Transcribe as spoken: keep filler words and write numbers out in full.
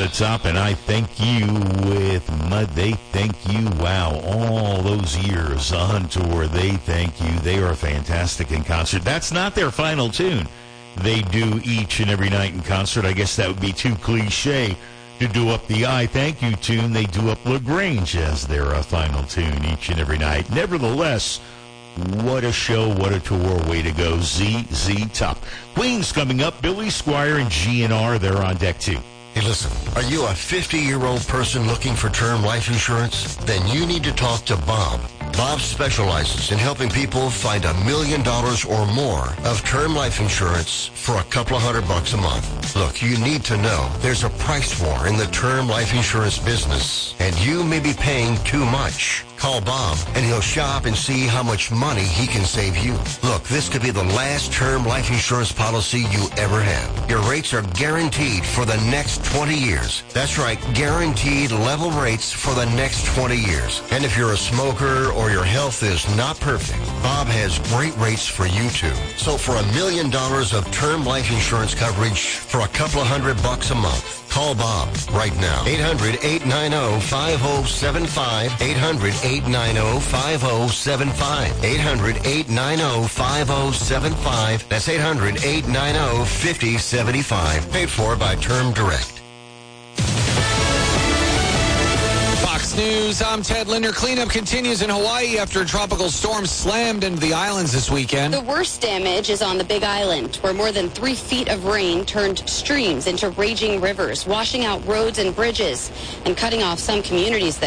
top, and I Thank You with Mud. They thank you. Wow, all those years on tour, they thank you. They are fantastic in concert. That's not their final tune. They do each and every night in concert. I guess that would be too cliche to do up the I Thank You tune. They do up LaGrange as their uh, final tune each and every night. Nevertheless, what a show, what a tour, way to go. Z Z Top. Queen's coming up. Billy Squire and G N R, they're on deck too. Hey, listen, are you a fifty-year-old person looking for term life insurance? Then you need to talk to Bob. Bob specializes in helping people find a million dollars or more of term life insurance for a couple of hundred bucks a month. Look, you need to know there's a price war in the term life insurance business, and you may be paying too much. Call Bob, and he'll shop and see how much money he can save you. Look, this could be the last term life insurance policy you ever have. Your rates are guaranteed for the next twenty years. That's right, guaranteed level rates for the next twenty years. And if you're a smoker or your health is not perfect, Bob has great rates for you too. So for a million dollars of term life insurance coverage for a couple of hundred bucks a month, call Bob right now. eight hundred, eight nine zero, five zero seven five. eight hundred, eight nine zero, five zero seven five. eight hundred, eight nine zero, five zero seven five. That's eight hundred, eight nine zero, five zero seven five. Paid for by Term Direct. Fox News, I'm Ted Linder. Cleanup continues in Hawaii after a tropical storm slammed into the islands this weekend. The worst damage is on the Big Island, where more than three feet of rain turned streams into raging rivers, washing out roads and bridges and cutting off some communities there.